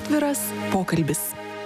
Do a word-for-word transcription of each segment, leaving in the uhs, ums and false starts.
Atviras pokalbis.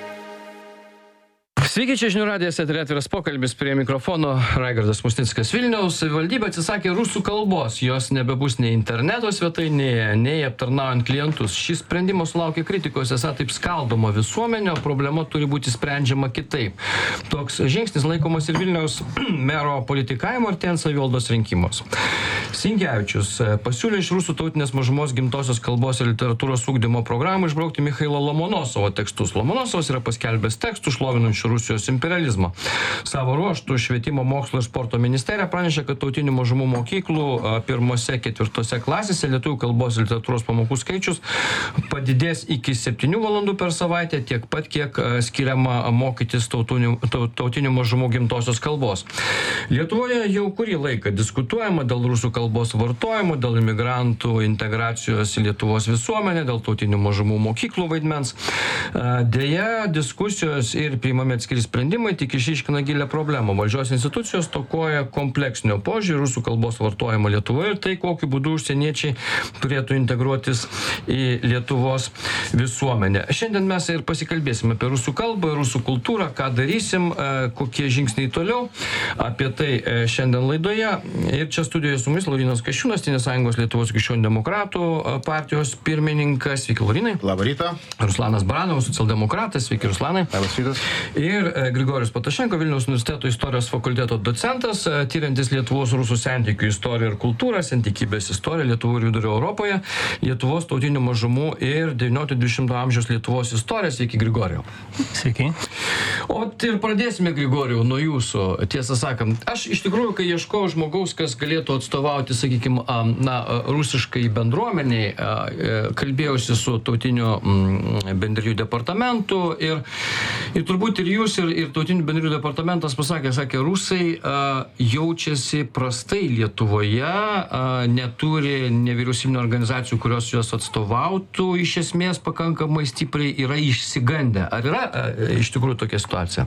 Sveiki, čia žinių radijas, eteryje Atviras pokalbis, prie mikrofono Raigardas Musnickas. Vilniaus savivaldybė atsisakė rusų kalbos, jos nebebus nei interneto svetainėje, nei aptarnaujant klientus. Šis sprendimas sulaukė kritikos, esą taip skaldoma visuomenė, o problema turi būti sprendžiama kitaip. Toks žingsnis laikomas ir Vilniaus mero politikavimo artėjant savivaldos rinkimus. Sinkevičius pasiūlė iš rusų tautinės mažumos gimtosios kalbos ir literatūros ugdymo programų išbraukti Michailo Lomonosovo tekstus. Lomonosovas yra paskelbęs tekstų šlovinančių Rusijos imperializmą. Savo ruožtų švietimo, mokslo ir sporto ministerija pranešė, kad tautinių mažumų mokyklų pirmose, ketvirtose klasėse lietuvių kalbos ir literatūros pamokų skaičius padidės iki septynių valandų per savaitę, tiek pat, kiek skiriama mokytis tautinių, tautinių mažumų gimtosios kalbos. Lietuvoje jau kurį laiką diskutuojama dėl rusų kalbos vartojimo, dėl imigrantų integracijos į Lietuvos visuomenę, dėl tautinių mažumų mokyklų vaidmens. Deja, diskusijos ir priimami atskiri sprendimai tik išiškina gilią problemą. Valdžios institucijos tokoja kompleksinio požiūrį rusų kalbos vartojimą Lietuvoje ir tai, kokiu būdu užsieniečiai turėtų integruotis į Lietuvos visuomenę. Šiandien mes ir pasikalbėsime apie rusų kalbą, rusų kultūrą, ką darysim, kokie žingsniai toliau. Apie tai šiandien laidoje. Ir čia studijoje su mumis Laurynas Kasčiūnas, Tėvynės sąjungos Lietuvos krikščionių demokratų partijos pirmininkas. Sveiki, Laurynai. Labą rytą. Ruslanas Baranovas, socialdemokratas. Sveiki, Ruslanai. Labas rytas. Ir Grigorijus Patašenko, Vilniaus universiteto istorijos fakulteto docentas, tyriantis Lietuvos rusų santykių istoriją ir kultūrą, santykinės istoriją Lietuvoje ir Vidurio Europoje, Lietuvos tautinių mažumų ir devyniolikto-dvidešimto amžiaus Lietuvos istoriją. Sveiki, Grigorijau. Sveiki. O ir pradėsime, Grigorijau, nuo jūsų. Tiesą sakant, aš iš tikrųjų, kai ieškojau žmogaus, kas galėtų atstovauti, sakykime, na, rusiškai bendruomeniai, kalbėjausi su tautiniu bendrijų departamentu ir, ir turbūt ir jūs, ir, ir tautinių bendrijų departamentas pasakė, sakė, rusai a, jaučiasi prastai Lietuvoje, a, neturi nevyriausybinių organizacijų, kurios juos atstovautų, iš esmės pakankamai stipriai yra išsigandę. Ar yra a, iš tikrųjų tokia situacija?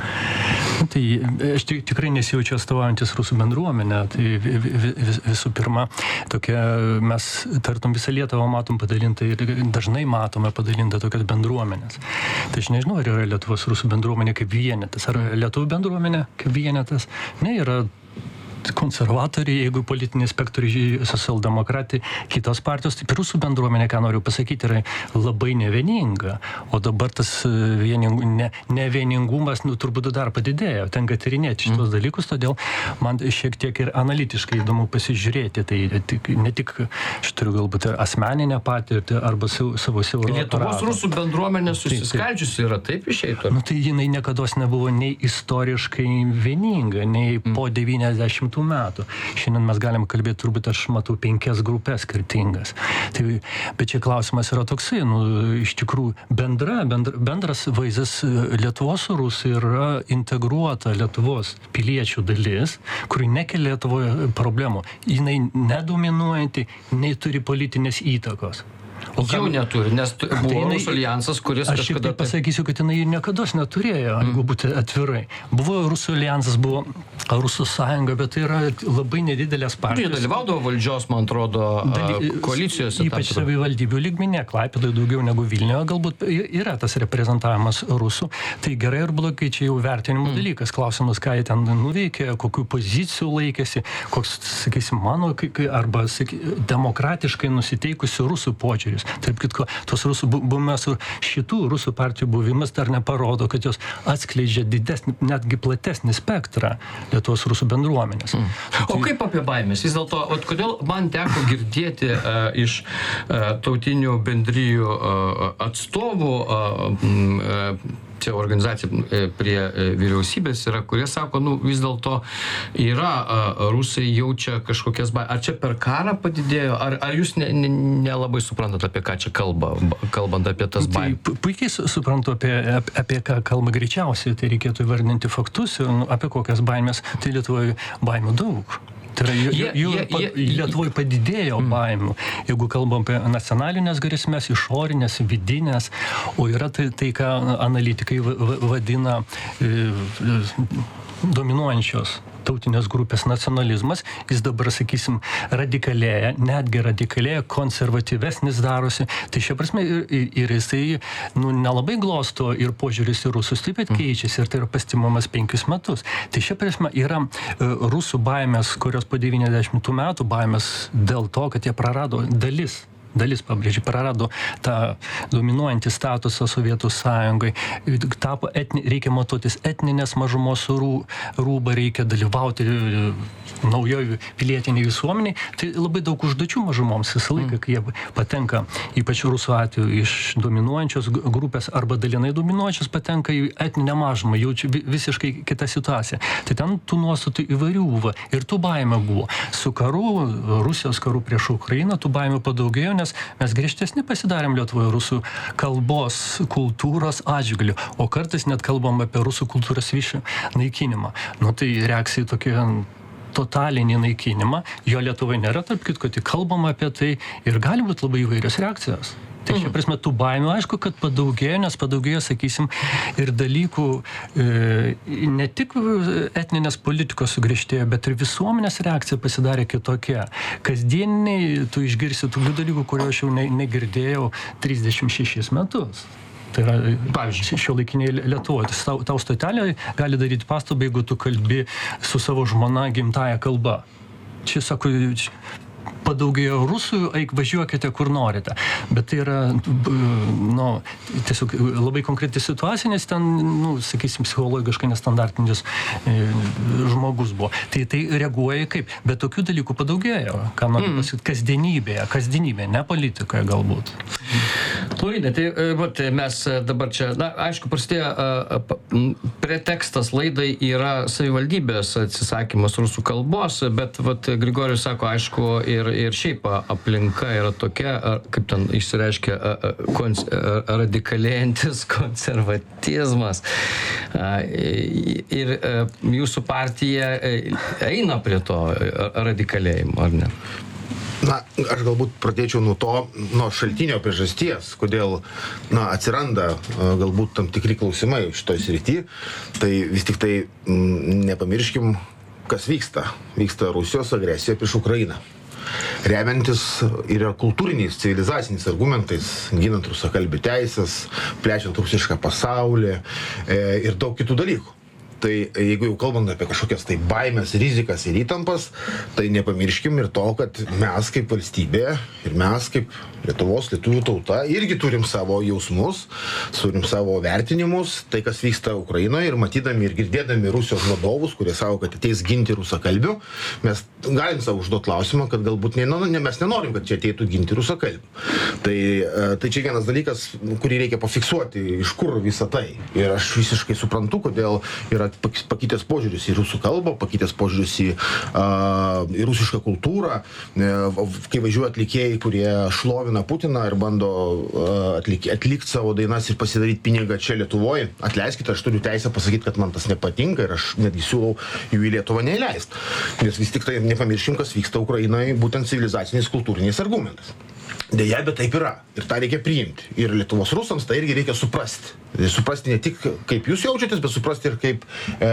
Tai aš tikrai nesijaučiu atstovaujantis rusų bendruomenę. Tai vis, visų pirma, tokia, mes tartum visą Lietuvą matom padalintą ir dažnai matome padalintą tokias bendruomenės. Tai aš nežinau, ar yra Lietuvos rusų bendruomenė kaip vienetas, ar Lietuvų bendruomenė kaip vienetas. Ne, yra konservatoriai, jeigu politinį spektrą, socialdemokratai, kitos partijos, tai rusų bendruomenė, ką noriu pasakyti, yra labai nevieninga. O dabar tas viening, ne, nevieningumas, nu, turbūt dar padidėjo. Tenka tyrinėti šitos dalykus, todėl man šiek tiek ir analitiškai įdomu pasižiūrėti. Tai ne tik, aš turiu galbūt ir asmeninę patirtį arba savo siaurą aparatą. Lietuvos rusų bendruomenė susiskaldžiusi yra, taip išeitų? Nu, tai jinai niekados nebuvo nei istoriškai vieninga, nei mm. po devyniasdešimtų metų. Šiandien mes galim kalbėti, turbūt aš matau penkias grupės skirtingas. Tai, bet čia klausimas yra toksai, nu, iš tikrųjų, bendra, bendra, bendras vaizdas Lietuvos rusų yra integruota Lietuvos piliečių dalis, kuri nekelia Lietuvoje problemų. Jinai nedominuojanti, nei turi politinės įtakos. O jau neturi, nes buvo tai jinai, Rusų alijansas, kuris aš kažkada... Aš pasakysiu, kad jinai niekados neturėjo, mm. jeigu būti atvirai. Buvo Rusų alijansas, buvo Rusų sąjunga, bet tai yra labai nedidelės partijos. Jie dalyvaudavo valdžios, man atrodo, Daly... koalicijose. Ypač savivaldybių lygmenyje, Klaipėdoje daugiau negu Vilniuje, galbūt yra tas reprezentavimas Rusų. Tai gerai ir blogai, čia jau vertinimo mm. dalykas. Klausimas, ką jie ten nuveikė, kokių pozicijų laikėsi, koks, sakysim, mano, arba saky, demokratiškai nusiteikusių Rusų požiūris. Taip kitko, tos rusų buvimas, šitų rusų partijų buvimas dar neparodo, kad jos atskleidžia didesnį, netgi platesnį spektrą Lietuvos rusų bendruomenės. Mm. O tai... kaip apie baimės? Vis dėlto, kodėl man teko girdėti uh, iš uh, tautinių bendrijų uh, atstovų uh, uh, čia organizacija prie vyriausybės yra, kurie sako, nu vis dėlto yra, rusai jaučia kažkokias baimės. Ar čia per karą padidėjo, ar, ar jūs nelabai ne, ne suprantat, apie ką čia kalba, kalbant apie tas baimės? Tai puikiai suprantu, apie, apie, apie ką kalba greičiausiai, tai reikėtų įvardinti faktus, ir nu, apie kokias baimės, tai Lietuvoje baimių daug. Tai yra, jų, jie, jų jie, jie, Lietuvoje padidėjo mm. baimių. Jeigu kalbam apie nacionalinės grėsmės, išorinės, vidinės, o yra tai, tai ką analitikai vadina e, dominuojančios tautinės grupės nacionalizmas, jis dabar, sakysim, radikalėja, netgi radikalėja, konservatyvesnis darosi. Tai šia prasme ir, ir jisai nu, nelabai glosto ir požiūris į rusus taip pat keičiasi ir tai yra pastimamas penkius metus. Tai šia prasme yra rusų baimės, kurios po devyniasdešimtų metų baimės dėl to, kad jie prarado dalis. Dalis, pabrėžiu, prarado tą dominuojantį statusą Sovietų sąjungai. Tapo etni, reikia matuotis etninės mažumos rū, rūbą, reikia dalyvauti naujoje pilietiniai visuomeniai. Tai labai daug užduočių mažumoms visą laiką, kai jie patenka, ypač rusų atveju, iš dominuojančios grupės arba dalinai dominuojančios patenka į etninę mažumą, jau čia visiškai kita situacija. Tai ten tų nuostatų įvairių buvo ir tų baimė buvo. Su karu, Rusijos karu prieš Ukrainą, tų baimė padaugėjo, nes mes griežtesni pasidarėm Lietuvoje rusų kalbos, kultūros atžvilgiu, o kartais net kalbam apie rusų kultūros višį naikinimą. Nu tai reakcija tokia totalinį naikinimą, jo Lietuvoje nėra, tarp kitko, tik kalbam apie tai ir gali būti labai įvairios reakcijos. Tai šia prasme, tų baimių, aišku, kad padaugėjo, nes padaugėjo, sakysim, ir dalykų e, ne tik etninės politikos sugrįžtėjo, bet ir visuomenės reakcija pasidarė kitokia. Kasdieniniai tu išgirsi tų dalykų, kurio aš jau ne, negirdėjau trisdešimt šešis metus. Tai yra, pavyzdžiui, šio laikiniai Lietuvoje. Tau, tau stotelė gali daryti pastabą, jeigu tu kalbi su savo žmona gimtąja kalba. Čia, sako, padaugėjo rusų, eik važiuokite kur norite. Bet tai yra, nu, tiesiog labai konkreti situacija, nes ten, nu, sakysim, psichologiškai nestandartinis e, žmogus buvo. Tai tai reaguoja kaip. Bet tokių dalykų padaugėjo, ką noriu mm. pasakyti, kasdienybėje, kasdienybėje, ne politikoje galbūt. Lauryna, tai vat, mes dabar čia, na, aišku, prasidėjo a, a, pretekstas laidai yra savivaldybės atsisakymas rusų kalbos, bet vat, Grigorijus sako, aišku, ir, ir šiaip aplinka yra tokia, kaip ten išsireiškia, kons, radikalėjantis konservatizmas. Ir jūsų partija eina prie to radikalėjimo, ar ne? Na, aš galbūt pradėčiau nuo to, nuo šaltinio priežasties, kodėl, na, atsiranda galbūt tam tikri klausimai šitoj srity, tai vis tik tai m, nepamirškim, kas vyksta. Vyksta Rusijos agresija prieš Ukrainą. Remiantis yra kultūriniais, civilizaciniais argumentais, ginant rusakalbių teisės, plečiant rusišką pasaulį e, ir daug kitų dalykų. Tai jeigu jau kalbant apie kažkokias tai baimės, rizikas ir įtampas, tai nepamirškim ir to, kad mes kaip valstybė ir mes kaip Lietuvos, lietuvių tauta irgi turim savo jausmus, turim savo vertinimus, tai kas vyksta Ukrainoje ir matydami ir girdėdami Rusijos vadovus, kurie savo, kad ateis ginti rusakalbių, mes galim savo užduoti klausimą, kad galbūt ne, ne, mes nenorim, kad čia ateitų ginti rusakalbių. Tai, tai čia vienas dalykas, kurį reikia pafiksuoti, iš kur visą tai. Ir aš visiškai suprantu, kodėl yra pakitęs požiūris į rusų kalbą, pakitęs požiūris į, uh, į rusišką kultūrą, kai važiuoja atlikėjai, kurie šlovina Putiną ir bando uh, atlik, atlikti savo dainas ir pasidaryti pinigą čia Lietuvoje. Atleiskite, aš turiu teisę pasakyti, kad man tas nepatinka ir aš netgi siūlau jų į Lietuvą neįleisti. Nes vis tik tai nepamirškim, kas vyksta Ukrainoje būtent civilizaciniais kultūriniais argumentais. Deja, bet taip yra. Ir tą reikia priimti. Ir Lietuvos rusams tai irgi reikia suprasti. Suprasti ne tik, kaip jūs jaučiatės, bet suprasti ir kaip e,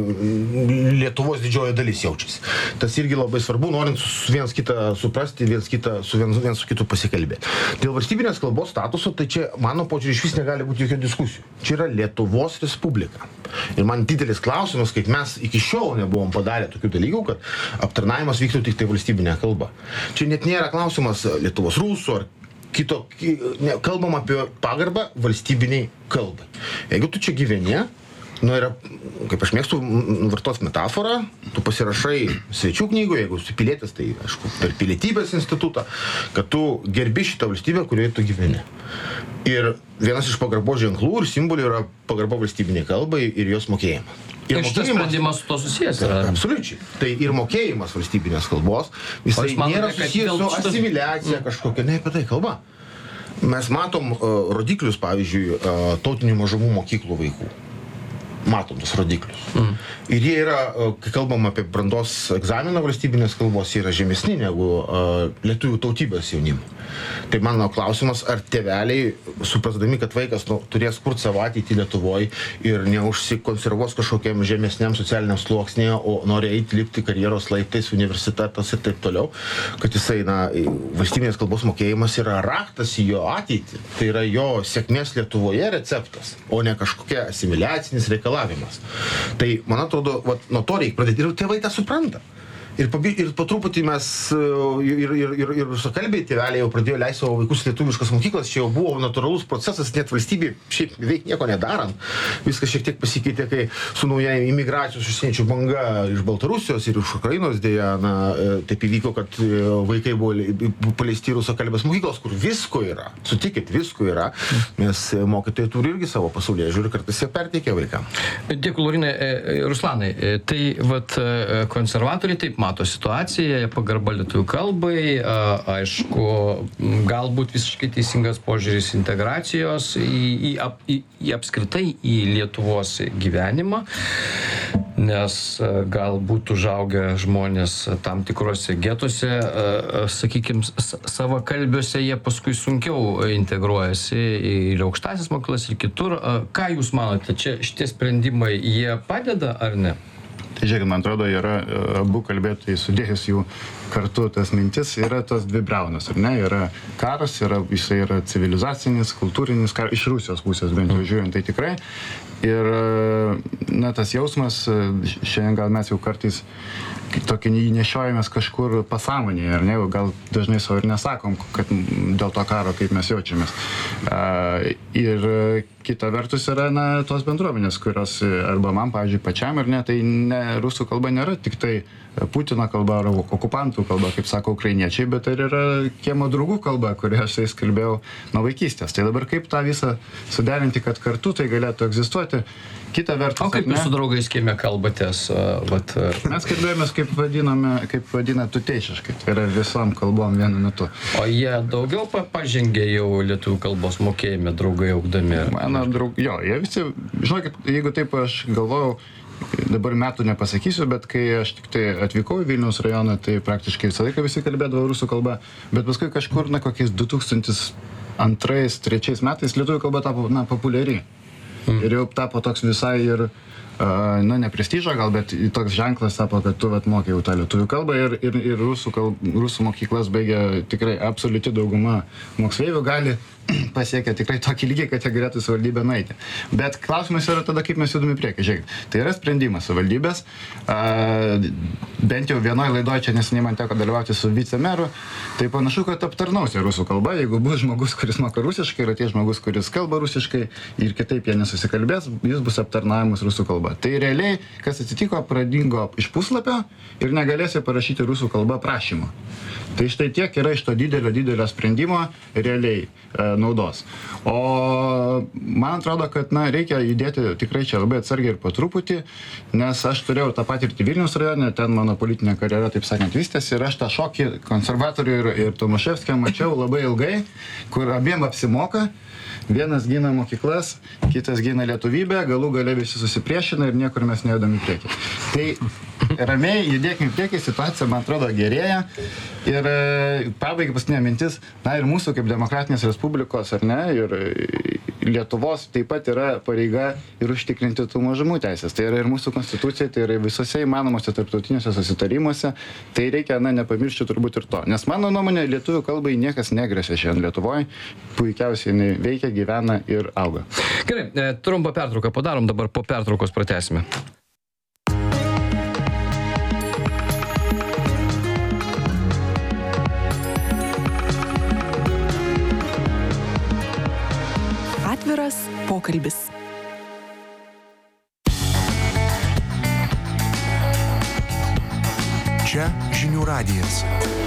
Lietuvos didžioji dalis jaučiasi. Tas irgi labai svarbu, norint viens kitą suprasti, viens, kitą, su viens, viens su kitu pasikalbėti. Dėl valstybinės kalbos statuso, tai čia, mano požiūrį, iš vis negali būti jokio diskusijų. Čia yra Lietuvos Respublika. Ir man didelis klausimas, kaip mes iki šiol nebuvom padarę tokių dalykų, kad aptarnavimas vyktų tik tai valstybinė kalba. Čia net nėra klausimas Lietuvos rusų ar kito, ne, kalbam apie pagarbą valstybiniai kalbai. Jeigu tu čia gyveni, nu yra, kaip aš mėgstu vartos metaforą, tu pasirašai svečių knygų, jeigu esi pilietis, tai aišku, per pilietybės institutą, kad tu gerbi šitą valstybę, kurioje tu gyveni. Ir vienas iš pagarbos ženklų ir simbolių yra pagarba valstybiniai kalbai ir jos mokėjimas. Ir tai šitas sprendimas su to susijęs yra. Absoliučiai. Tai ir mokėjimas valstybinės kalbos, jisai nėra susijęs su asimiliacija kažkokia, ne apie tai kalba. Mes matom uh, rodiklius, pavyzdžiui, uh, tautinių mažumų mokyklų vaikų. Matom tos rodiklius. Mm. Ir jie yra, uh, kai kalbam apie brandos egzaminą valstybinės kalbos, jie yra žemesni negu uh, lietuvių tautybės jaunimo. Tai mano klausimas, ar tėveliai, suprasdami, kad vaikas nu, turės kurti savo ateitį Lietuvoje ir neužsikonservuos kažkokiam žemesniam socialiniam sluoksnėje, o nori eiti lipti karjeros laiptais, universitetas ir taip toliau, kad jisai, na, valstybinės kalbos mokėjimas yra raktas į jo ateitį. Tai yra jo sėkmės Lietuvoje receptas, o ne kažkokia asimiliacinis reikalavimas. Tai, man atrodo, vat, nuo to reikia pradėti ir tėvai tą supranta. Ir, pabi, ir po truputį mes ir, ir, ir, ir rusakalbiai tėveliai jau pradėjo leisti savo vaikus lietuviškas mokyklas, čia jau buvo natūralus procesas, net valstybė šiaip veik nieko nedarant. Viskas šiek tiek pasikeitė, kai su nauja imigracijos užsieniečių banga iš Baltarusijos ir iš Ukrainos dėja, na, taip įvyko, kad vaikai buvo paleisti rusakalbės mokyklos, kur visko yra, sutikit, visko yra, nes mokytojai turi irgi savo pasaulyje žiūri, kartais jie perteikia vaikam. Dėkui, Laurinai. Ruslanai, tai vat konservatoriai taip mato situaciją, pagarba lietuvių kalbai, aišku, galbūt visiškai teisingas požiūris integracijos į, į, į, į apskritai į Lietuvos gyvenimą, nes galbūt užaugę žmonės tam tikrose getuose, sakykime, savakalbiuose, jie paskui sunkiau integruojasi ir aukštasis mokyklas ir kitur. Ką jūs manote, čia šitie sprendimai, jie padeda ar ne? Tai žiūrėkit, man atrodo, yra abu kalbėtojai sudėjus jų kartu tas mintis, yra tos dvi briaunos, ar ne? Yra karas, yra, jisai yra civilizacinis, kultūrinis karas, iš Rusijos pusės bent jau žiūrint, tai tikrai. Ir, na, tas jausmas, šiandien gal mes jau kartais tokį nešiojamės kažkur pasąmonėje, ar ne? Gal dažnai savo ir nesakom, kad dėl to karo, kaip mes jaučiamės. Ir kita vertus yra, na, tos bendruomenės, kurios, arba man, pavyzdžiui, pačiam, ar ne, tai ne, rusų kalba nėra tik tai Putino kalba ar okupantų kalba, kaip sako ukrainiečiai, bet ir yra kiemo draugų kalba, kurią aš jais kalbėjau nuo vaikystės. Tai dabar kaip tą visą suderinti, kad kartu tai galėtų egzistuoti. Kita vertus, o kaip jūs su draugais kieme kalbatės? Vat... Mes kalbėjomės, kaip vadiname, kaip vadina tuteišiškai, tai yra visom kalbom vienu metu. O jie daugiau pažengė jau lietuvių kalbos mokėjime, draugai augdami? Mano draugai, jo, jie visi, žinokit, jeigu taip aš galvojau, dabar metų nepasakysiu, bet kai aš tik tai atvykau į Vilniaus rajoną, tai praktiškai visą laiką visi kalbėdavo rusų kalba, bet paskui kažkur, na, kokiais du tūkstančiai antrais, trečiais metais lietuvių kalba tapo, na, populiari. Mm. Ir jau tapo toks visai ir, uh, na, ne prestižo gal, bet toks ženklas tapo, kad tu vat mokė jau tą lietuvių kalbą ir, ir, ir rusų, kalb, rusų mokyklas baigia tikrai absoliuti dauguma moksleivių gali pasiekia tikrai tokį lygį, kad jie galėtų savivaldybę nueiti. Bet klausimas yra tada, kaip mes judame į priekį. Žiūrėkit, tai yra sprendimas savivaldybės. Bent jau vienoje laidoje, čia neseniai man teko dalyvauti su vicemeru, tai panašu, kad aptarnausia rusų kalba. Jeigu bus žmogus, kuris moka rusiškai, ir atės žmogus, kuris kalba rusiškai ir kitaip jie nesusikalbės, jis bus aptarnavimas rusų kalba. Tai realiai, kas atsitiko, pradingo iš puslapio ir negalėsi parašyti rusų kalba prašymą. Tai štai tiek yra iš to didelio, didelio sprendimo realiai e, naudos. O man atrodo, kad na, reikia judėti tikrai čia labai atsargiai ir po truputį, nes aš turėjau tą patirtį Vilniaus rajone, ten mano politinė karjera, taip sakant, vystėsi ir aš tą šokį konservatorių ir, ir Tomaševskio mačiau labai ilgai, kur abiem apsimoka. Vienas gina mokyklas, kitas gina lietuvybę, galų gale visi susipriešina ir niekur mes nejudam į priekį. Tai ramiai judėkime į priekį, situacija, man atrodo, gerėja. Ir pabaigai paskutinė mintis, na ir mūsų kaip demokratinės respublikos, ar ne, ir Lietuvos taip pat yra pareiga ir užtikrinti tų mažumų teisės. Tai yra ir mūsų konstitucija, tai yra visose įmanomose tarptautiniuose susitarimuose. Tai reikia, na, nepamiršti turbūt ir to. Nes mano nuomonė, lietuvių kalbai niekas negresia šiandien Lietuvoje. Puikiausiai jinai veikia, gyvena ir auga. Gerai, trumpą pertrauką padarom, dabar po pertraukos pratęsime. Atviras pokalbis. Čia žinių radijas.